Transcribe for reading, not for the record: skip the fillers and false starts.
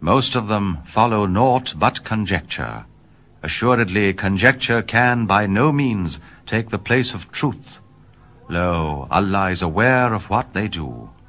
Most of them follow naught but conjecture. Assuredly, conjecture can by no means take the place of truth. Lo, Allah is aware of what they do.